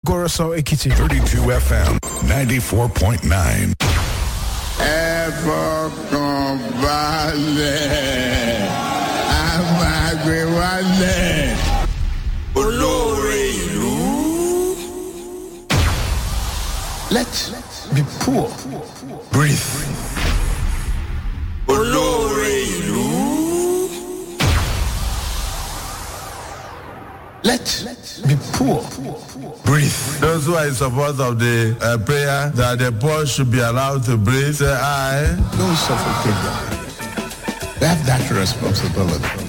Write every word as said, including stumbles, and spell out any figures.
Goroso Ekiti. thirty-two F M, ninety-four point nine. Ẹ̀fọ́ kan balẹ̀, a máa gbé wálẹ̀. Olóore ìlú. Let be poor. Breathe. Olóore ìlú. Let be poor. Breathe. Those who are in support of the uh, prayer that the poor should be allowed to breathe, say aye. Don't suffocate them. They have that responsibility.